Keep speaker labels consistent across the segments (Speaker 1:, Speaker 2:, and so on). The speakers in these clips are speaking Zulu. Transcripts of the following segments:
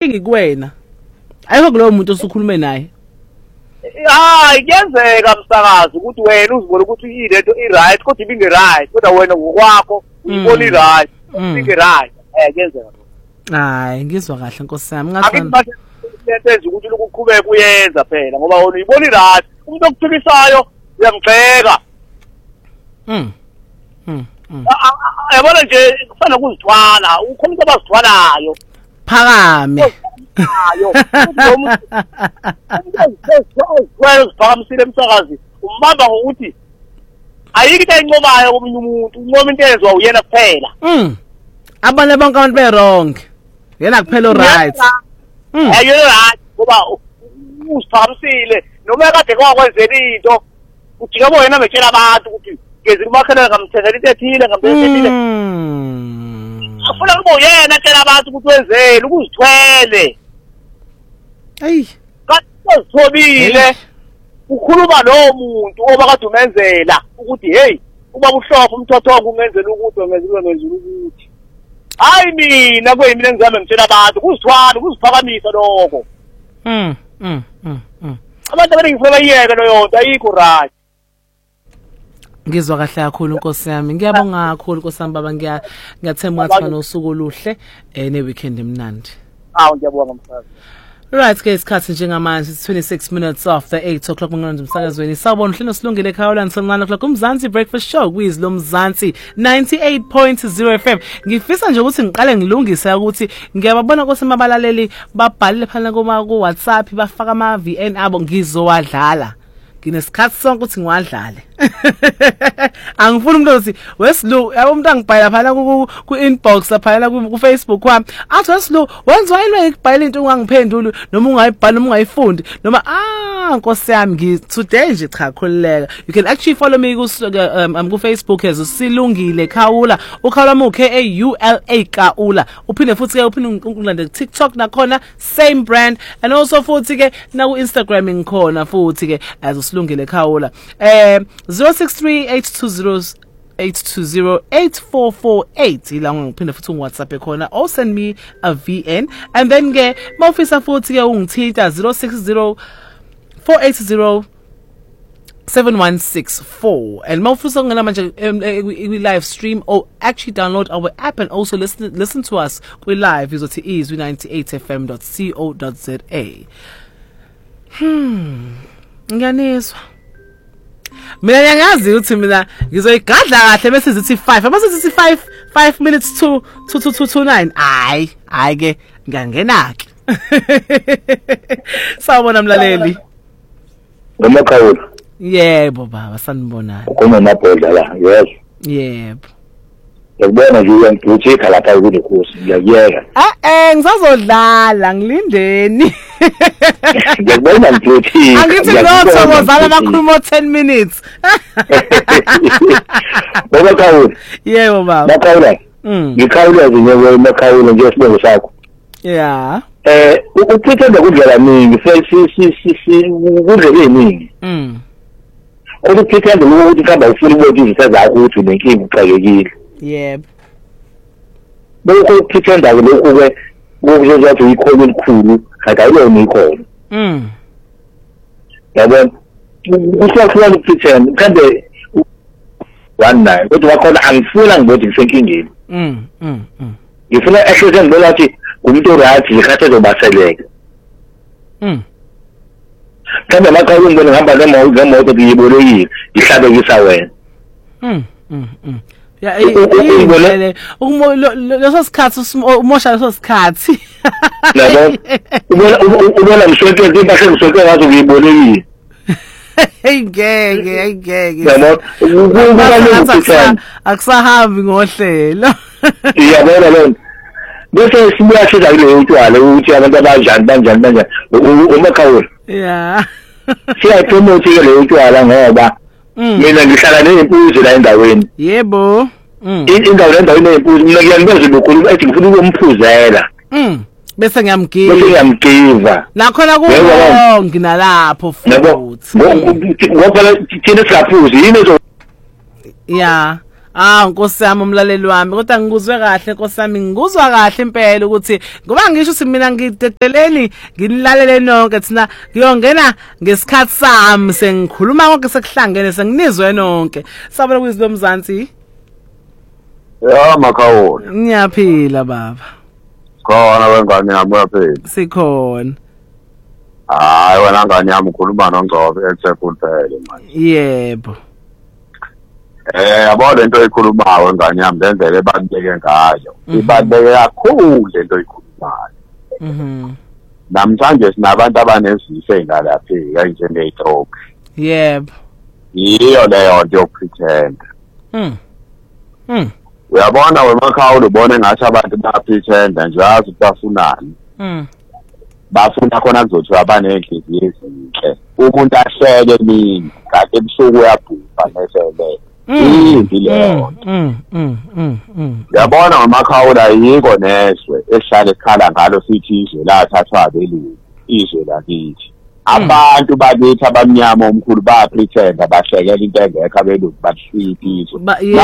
Speaker 1: inkinga ikuwena ayikho kulowo muntu osukhulume naye
Speaker 2: Kuyenzeka msakazi ukuthi wena uzibona ukuthi ilento i-right kodwa ibinge-right kodwa wena ngokwakho uyibona i-right ibinge-right kuyenzeka
Speaker 1: hayi ngizwa kahle Nkosi yami
Speaker 2: ngathi lento ukuthi ukuqhubeka kuyenza phela ngoba wena uyibona i-right umuntu okuthukisayo uyamgxeka yabona nje kufanele kuzithwala ukhona into abazithwalayo
Speaker 1: phakame
Speaker 2: Phakamisile emsakazi umbamba ngokuthi ayikho into encomayo komunye umuntu uncoma into ezwa uyena kuphela
Speaker 1: abanye bonke abantu be-wrong yena kuphela right
Speaker 2: yena right ngoba usiphakamisile noma kade kwakwenzela into ujika bo yena betshela abantu ukuthi ngeze kumakhelwane ngamthengela into ethile ngambethile afuna kube uyena atshela abantu ukuthi wenzele ukuzithwele
Speaker 1: ayi
Speaker 2: kasithobile ukhuluma lo muntu oba kade umenzela ukuthi hey uba buhlophe umthothongo ungenzela ukuthi ngenzela ukuthi hayi mina kuyimina engizame ngitshela abantu kuzithwala ukuziphakamisa lokho abantu abaningifuna bayiyeke leyo nto ayikho right
Speaker 1: ngizwa kahle kakhulu Nkosi yami ngiyabonga kakhulu Nkosi yami baba ngiyathemba ukuthi banosuku oluhle ne weekend emnandi
Speaker 2: ngiyabonga mfana.
Speaker 1: Right ke isikhathi njengamanje 26 minutes after 8 o'clock ngqondo umsakazweni sawubona uhlelo silungile ekhaya until 9 o'clock umzansi breakfast show quiz lo mzansi 98.0 FM ngifisa nje ukuthi ngiqale ngilungise ukuthi ngiyababona kwasemabalaleli babhalile phana ku WhatsApp bafaka ama VN abo ngizowadlala nginesikhathi sonke ukuthi ngiwadlale angifuni umuntu othi wesilu yabo umuntu angibhala phana ku inbox lapha ku Facebook wami athi wesilu wenza yini ngikubhala into ungangiphenduli noma ungayibhala noma ungayifundi noma Nkosi yami today nje cha khulileka you can actually follow me ku Facebook as Silungile Khawula ukhawula mu KAULA Kaula uphinde futhi ke uphinde ukulanda TikTok nakhona same brand and also futhi ke na ku Instagram ngikhona futhi ke as Silungile Khawula 0638208448 ila ngiphinde futhi uWhatsApp ekhona or send me a VN and then ke mawufisa futhi ke ungithinta 06048071164 and mawufisa ungena manje live stream or actually download our app and also listen to us we live izothi izwi 98fm.co.za ngiyaniswa mina ngiyazi ukuthi mina ngizoyigadla kahle bese sithi 5 abasithi 5 minutes to 9 hayi ke ngiyangena ke sawubona mlaleli
Speaker 3: ngomakhawula
Speaker 1: yebo baba sanibonana
Speaker 3: khona mabhodla la yes
Speaker 1: yebo
Speaker 3: yakubona nje ngikuthika lapha kule khosi ngiyayeka
Speaker 1: ngisazodlala ngilindeni
Speaker 3: ngiyabona ngikuthi
Speaker 1: angithi ngizozala bakhuluma 10 minutes
Speaker 3: baba khawula
Speaker 1: yebo baba
Speaker 3: makhawula ngikhawula nje makhawula nje sibongo sakho
Speaker 1: yeah
Speaker 3: ukuphithenda kudlela ningi kudlela eningi ukuphithenda ukuthi khamba ufuna ukuthi izinto zakho ukuthi nenkingi uxakekile
Speaker 1: yebo
Speaker 3: lokho ukuphithenda lokho ke kuzozathi ikhona elikhulu akayona ikhona yabona usafuna ukuphithenda mkhambe one night kodwa wakhona angifuna ngibodi ngisenkingeni ngifuna ehlise ngibona ukuthi umuntu right ikhathi ezobaseleka kanti maqhawe ngibona ngihamba nemoto ngiyibolekile ihlabekisa wena
Speaker 1: ya leso sikhathi umosha leso sikhathi
Speaker 3: yabo ubona msonke impahla msonke ngazo ngiyibolekile
Speaker 1: ngeke
Speaker 3: yabo
Speaker 1: akusahambi ngohlelo
Speaker 3: iyabona lento bese sibuya siza kule utshwala ukuthi abantu abanjani umakhawula
Speaker 1: yeah
Speaker 3: siyapromote ke le utshwala ngoba mina ngihlala nezimpuzu la endaweni
Speaker 1: yebo
Speaker 3: indawo endaweni nezimpuzu mina ngiyanibeza lokhulu ethi ngifuna ukumphuzela
Speaker 1: bese ngiyamgiva nakhona kuwonke nalapho futhi
Speaker 3: ngoba thina siyaphuza yini ezo
Speaker 1: yeah Nkosi yami umlaleli wami kodwa ngikuzwe kahle Nkosi yami ngikuzwa kahle impela ukuthi ngoba ngisho ukuthi mina ngidedeleni nginilalele nonke thina ngiyongena ngesikhathi sami sengikhuluma konke sekuhlangene senginizwe nonke sabona kuyizilo Mzansi
Speaker 4: Makhawula
Speaker 1: Ngiyaphila baba
Speaker 4: khona wengane yami uyaphila
Speaker 1: sikhona
Speaker 4: hayi wena ngane yami ukhuluma noNgcobo eThekwini manje
Speaker 1: yebo
Speaker 4: yabona into ekhulumayo ngane yami lendlela ebaluleke ngayo ibaluleke kakhulu lento ekhulumayo namhlanje sinabantu abanezifo ezingalapheki kanje nge-stroke
Speaker 1: yebo
Speaker 4: yiyo leyo nto yokupretend uyabona weMakhawula ubone ngathi abantu bapretend nje yazi bafunani bafuna khona kuzothiwa abanenhliziyo ezinhle umuntu ahleke emini kanti ebusuku uyabhubha nesele impi leyo yabona ngoMakhawula yiko neswe esihlale ekhala ngalo sithi izwe lathathwa abelungu izwe lakithi abantu bakithi abamnyama omkhulu bapretenda bahlekela into engekho abelungu bahliphi izwe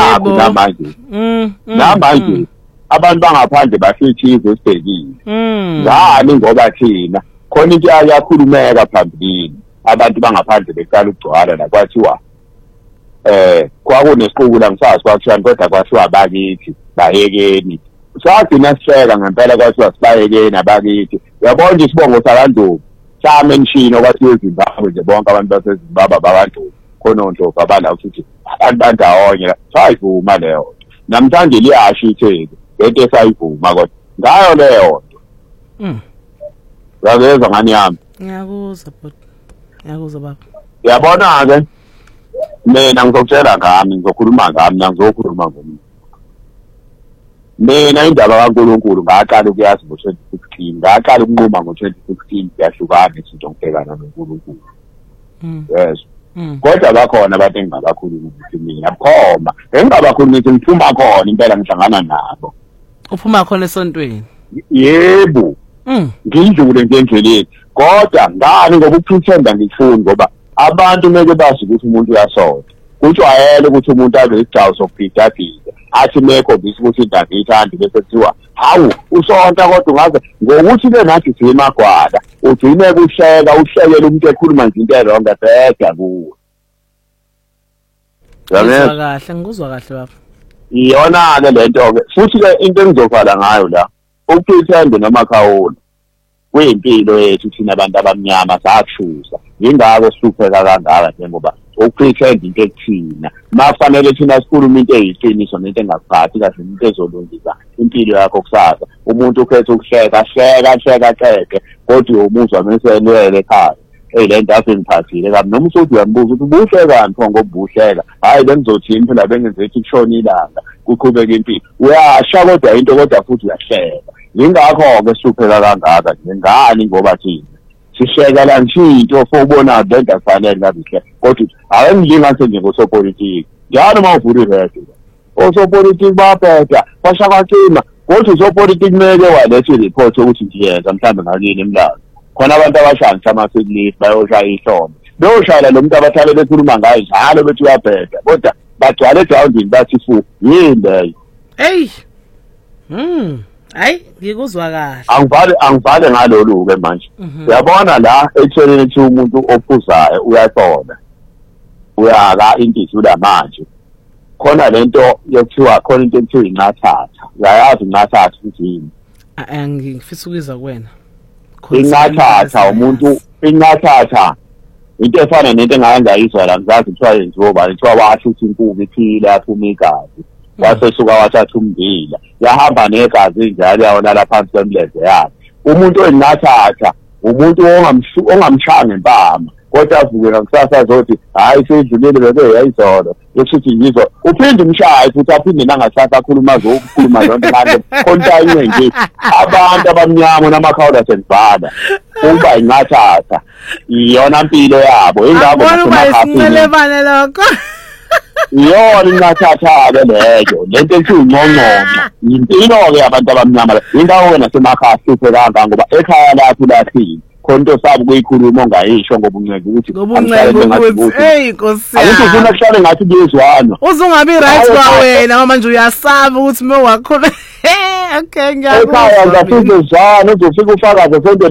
Speaker 4: namanje abantu bangaphandle bafithi izwe esibhekile ngani ngoba thina khona into yakhulumeka phambilini abantu bangaphandle beqala ukugcwala la kwathiwa kwakunesiqubu la ngisazi kwakushani kodwa kwathiwa abakithi bayekeni sagcina sihleka ngempela kwathiwa sibayekeni abakithi uyabona isibongo sakanduku samenshini okwathiwa eZimbabwe nje bonke abantu baseZimbabwe babantu khona onto abala ukuthi abantu bandawonye sayivuma leyo namhlanje liyasho itheki lento esayivuma kodwa ngayo leyo nto uyazizwa ngani yami
Speaker 1: ngiyakuzwa baba ngiyakuzwa baba
Speaker 4: yabona ke mina ngizokutshela ngami ngizokhuluma ngami ngizokhuluma ngomini mina indaba kaNkulunkulu ngaqala ukuyazi ngo-2016 ngaqala ukunquma ngo-2016 yahlukana izinto ngibhekana noNkulunkulu yes kodwa bakhona abantu engingabakhuluma ukuthi mina bukhoma engingabakhuluma ukuthi ngiphuma khona impela ngihlangana nabo
Speaker 1: uphuma khona esontweni
Speaker 4: yebo ngidlule nje endleleni kodwa ngani ngoba ukupretenda ngifuni ngoba abantu meke bazi ukuthi umuntu uyasonta kujwayele ukuthi umuntu abe isigcawu sokubhidabhida athi mekho ukuthi indaba ithandi bese kuthiwa hawu usonta kodwa ungaze ngokuthi benathi simagwala ugcine uhlekela umuntu ekhuluma nje into eronga bheda kuwe
Speaker 1: ngizwa kahle ngizwa kahle baba
Speaker 4: iyona ke lento ke futhi ke into engizovala ngayo la ukupretenda noMakhawula kwimpilo yethu thina abantu abamnyama sakushuza ingako sihlupheka kangaka njengoba ukupretend into ekuthina mafanele thina sikhuluma into eyiqiniso nento engaphathi kahle into ezolungisa impilo yakho kusasa umuntu ukhetha ukuhleka hleka kodwa umuzwa meselwele ekhaya lento asengiphathile kabi noma usuthi uyambuza ukuthi ubuhleka ngipho ngoba ubuhleka hayi bengizothini phela bengenzethi kushona ilanga kuqhubeka impilo uyasha kodwa into kodwa futhi uyahleka ingakho-ke sihlupheka kangaka ngani ngoba thina sihleka la ngishinto fobona lento akufanele ngabihle kodwa awengilingase nje ngosopolitiki njalo uma uvula iredio osopolitiki baphetha bashakacima kodwa usopolitiki kumele walethe ireport ukuthi ndiyenza mhlawumbe ngakini emlando khona abantu abashayisa ama-sickleave bayoshaya ihlombe beyoshayela lo muntu abahlale bekhuluma ngayo njalo bethi uyabheda kodwa bagcwale egrawundini bathi fu yini leyo
Speaker 1: hayi ngikuzwa kahle
Speaker 4: angivale ngalolu-ke manje uyabona la ekuthenini ukuthi umuntu ophuzayo uyathola uyaka intizula manje khona lento yokuthiwa khona into ekuthiwa inqathatha uyayazi inqathatha ukuthi yini
Speaker 1: angifisa ukuzwa kuwena
Speaker 4: inqathatha umuntu inqathatha into efana nento engayizwa la ngizazi kuthiwa yenziwa bani kuthiwa washo ukuthi inkukhu iphile yaphuma igazi wasesuka wathatha ummbila yahamba negazi njalo yawona phansi kwemleze yakhe umuntu oyinqathatha umuntu ongamshanga impama kodwa avukela kusasa azothi hayi seyidlulile bebe yayizolo yokuthi ngizwa uphinde umshaye futhi aphinde nangasasa akhuluma zokukhuluma zonke ngale kontayiwe nje abantu abamnyama naMakhawula senibhala kuba inqathatha iyona impilo yabo ingakho
Speaker 1: ngiyabona lokho
Speaker 4: iyona inqathatha-ke leyo lento ethi ungqongqonqa impilo-ke abantu abamnyama indawo wena semakhaya sihluphekanga ngoba ekhaya lapho lathini khonto sabe kuyikhuluma ongayisho ngoba unceke ukuthi
Speaker 1: hey Nkosi yami
Speaker 4: akuthi ufuna kuhlale ngathi kuyezwana
Speaker 1: uzungabi right kwa wena manje uyasaba ukuthi uma wakhona okay ngiyakuzwa
Speaker 4: ekhaya ngafike uzwana uzofika ufakaze sonke